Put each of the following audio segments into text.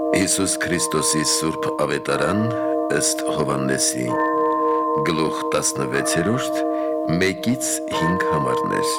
Հիսուս Քրիստոսի Սուրբ Ավետարան ըստ Հովհաննեսի գլուխ 16-րդ 1-5 համարներ։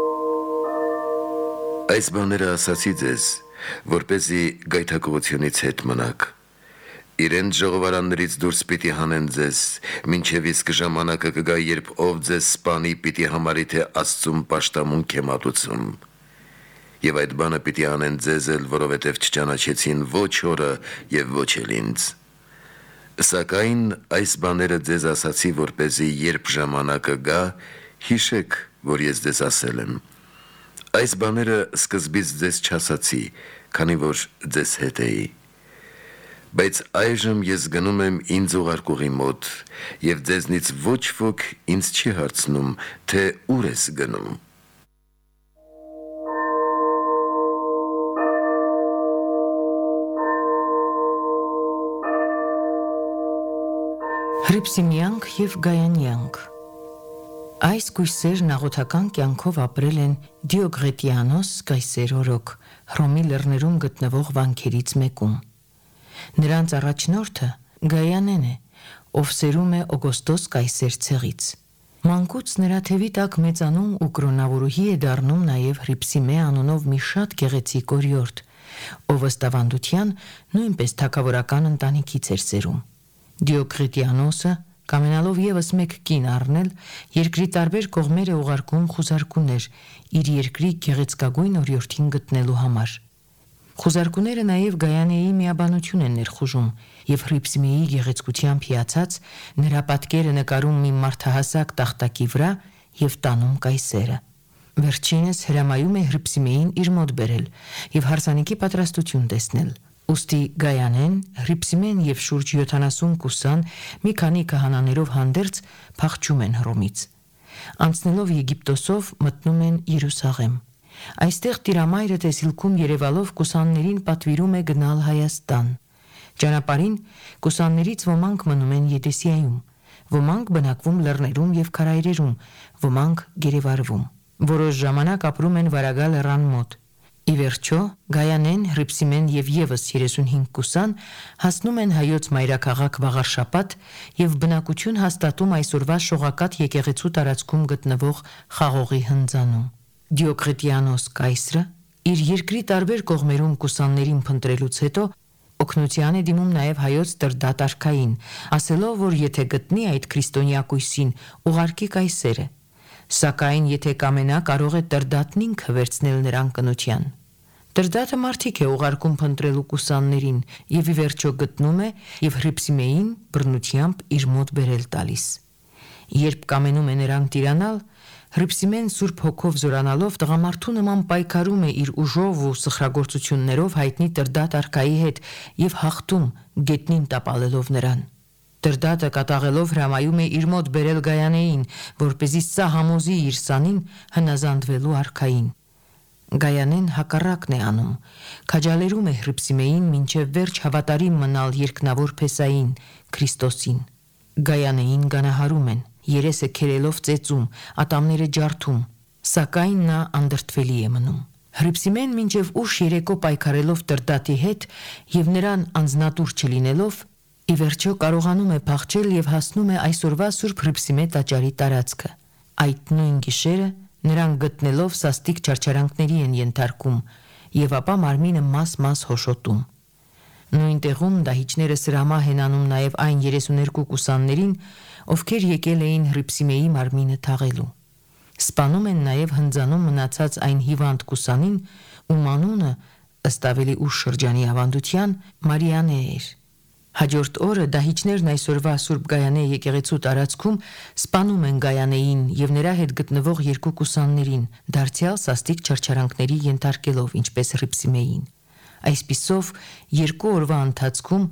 Այս բաները ասացի ձեզ, որպեսզի գայթակղությունից հետ մնաք։ Իրենց ժողովարաններից դուրս պիտի հանեն ձեզ, մինչև իսկ ժամանակը կգա, երբ ով ձեզ սպանի, պիտի համարի, թե Աստծուն պաշտամունք է մատուցում։ Եվ այդ բանը պիտի անեն ձեզ էլ, որովհետև չճանաչեցին ոչ օրը և ոչ էլ ինձ։ Սակայն այս բաները ձեզ ասացի, որպեսզի երբ ժամանակը գա, հիշեք, որ ես ձեզ ասել եմ։ Այս բաները սկզբից ձեզ չասացի, քանի որ ձեզ հետ էի։ Բայց այժմ ես գնում եմ ինձ ուղարկողի մոտ, և ձեզնից ոչ ոք ինձ չի հարցնում, թե ուր ես գնում։ Հռիփսիմյանք և Գայանյանք։ Այս կույսերն աղոթական կյանքով ապրել են Դիոգրետիանոս կայսեր օրոք, Հռոմի լեռներում գտնվող վանքերից մեկում։ Նրանց առաջնորդը Գայանեն է, ով սերում է Օգոստոս կայսեր ցեղից։ Մանկուց նրա թևի տակ մեծանում ու կրոնավորուհի է դառնում նաև Հռիփսիմե անունով մի շատ գեղեցիկ օրիորդ, ով ըստ ավանդության նույնպես թագավորական ընտանիքից էր սերում։ Դիոգրետիանոսը, կամենալով ևս մեկ կին առնել, երկրի տարբեր կողմեր է ուղարկում խուզարկուներ իր երկրի գեղեցկագույն օրիորդին գտնելու համար։ Խուզարկուները նաև Գայանեի միաբանություն են ներխուժում և Հռիփսիմեի գեղեցկությամբ հիացած նրա պատկերը նկարում մի մարդահասակ տախտակի վրա և տանում կայսերը։ Վերջինս հրամայում է Հռիփսիմեին իր մոտ բերել և հարսանիքի պատրաստություն տեսնել։ Ուստի Գայանեն, Հռիփսիմեն և շուրջ 70 կուսան մի քանի քահանաներով հանդերձ փախչում են Հռոմից։ Անցնելով Եգիպտոսով մտնում են Երուսաղեմ։ Այստեղ Տիրամայրը տեսիլքում երևալով կուսաններին պատվիրում է գնալ Հայաստան։ Ճանապարհին կուսաններից ոմանք մնում են Եդեսիայում, ոմանք բնակվում լեռներում և քարայրերում, ոմանք գերեվարվում։ Որոշ ժամանակ ապրում են Վարագա լեռան մոտ։ Ի վերջո Գայանեն, Հռիփսիմեն և ևս 35 կուսան հասնում են հայոց մայրաքաղաք Վաղարշապատ և բնակություն հաստատում այսօրվա Շողակաթ եկեղեցու տարածքում գտնվող Խաղողի հնձանում։ Դիոգրետիանոս կայսրը իր երկրի տարբեր կողմերում կուսաններին փնտրելուց հետո օգնության է դիմում նաև հայոց Տրդատ արքային, ասելով, որ եթե գտնի այդ քրիստոնյա կույսին, ուղարկի կայսերը, սակայն եթե կամենա, կարող է Տրդատն ինքը վերցնել նրան կնության։ Տրդատը մարդիկ է ուղարկում փնտրելու կուսաններին և ի վերջո գտնում է և Հռիփսիմեին բռնությամբ իր մոտ բերել տալիս։ Երբ կամենում է նրան տիրանալ, Հռիփսիմեն Սուրբ Հոգով զորանալով տղամարդու նման պայքարում է իր ուժով ու սխրագործություններով հայտնի Տրդատ արքայի հետ և հաղթում, գետնին տապալելով նրան։ Տրդատը կատաղելով հրամայում է իր մոտ բերել Գայանեին, որպեսզի սա համոզի իր սանին հնազանդվելու արքային։ Գայանեն հակառակն է անում, քաջալերում է Հռիփսիմեին մինչև վերջ հավատարիմ մնալ երկնավոր Փեսային, Քրիստոսին։ Գայանեին գանահարում են, երեսը քերելով ծեծում, ատամները ջարդում, սակայն նա անդրդվելի է մնում։ Հռիփսիմեն մինչև ուշ երեկո պայքարելով Տրդատի հետ և նրան անձնատուր չլինելով, ի վերջո կարողանում է փախչել և հասնում է այսօրվա Սուրբ Հռիփսիմե տաճարի տարածքը։ Այդ նույն գիշերը նրան գտնելով սաստիկ չարչարանքների են ենթարկում և ապա մարմինը մաս-մաս հոշոտում։ Նույն տեղում դահիճները սրամահ են անում նաև այն 32 կուսաններին, ովքեր եկել էին Հռիփսիմեի մարմինը թաղելու։ Սպանում են նաև հնձանում մնացած այն հիվանդ կուսանին, ում անունը, ըստ ավելի ուշ շրջանի ավանդության, Մարիանե էր։ Հաջորդ օրը դահիճներն այսօրվա Սուրբ Գայանե եկեղեցու տարածքում սպանում են Գայանեին և նրա հետ գտնվող երկու կուսաններին, դարձյալ սաստիկ չարչարանքների ենթարկելով, ինչպես Հռիփսիմեին։ Այսպիսով 2 օրվա ընթացքում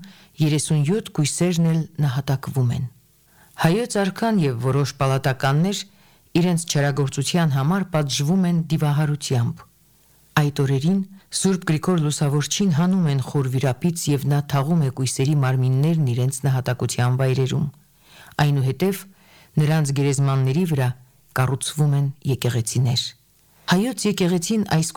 37 կույսերն էլ նահատակվում են։ Հայոց արքան և որոշ պալատականներ իրենց չարագործության համար պատժվում են դիվահարությամբ։ Այդ օրերին Սուրբ Գրիգոր Լուսավորչին հանում են խոր վիրապից և նա թաղում է կույսերի մարմիններն իրենց նահատակության վայրերում։ Այնուհետև նրանց գերեզմանների վրա կառուցվում են եկեղեցիներ։ Հայոց եկեղեցին այս